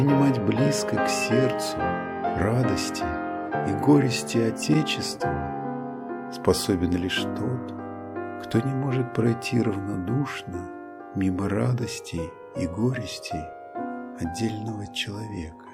Принимать близко к сердцу радости и горести Отечества способен лишь тот, кто не может пройти равнодушно мимо радостей и горестей отдельного человека.